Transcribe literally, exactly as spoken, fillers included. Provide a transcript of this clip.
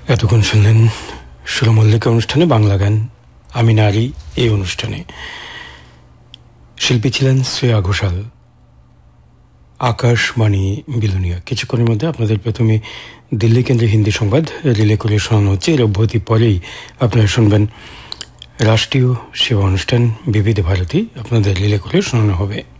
এতক্ষণ শুনলেন সুর মল্লিকা অনুষ্ঠানে বাংলা গান আমি নারী। এই অনুষ্ঠানে শিল্পী ছিলেন শ্রেয়া ঘোষাল। আকাশবাণী বিলুনিয়া। কিছুক্ষণের মধ্যে আপনাদের প্রথমে দিল্লি কেন্দ্রে হিন্দি সংবাদ রিলে করে শোনানো হচ্ছে। এর অব্যাহতি পরেই আপনারা শুনবেন রাষ্ট্রীয় সেবা অনুষ্ঠান বিবিধ ভারতী, আপনাদের রিলে করে শোনানো হবে।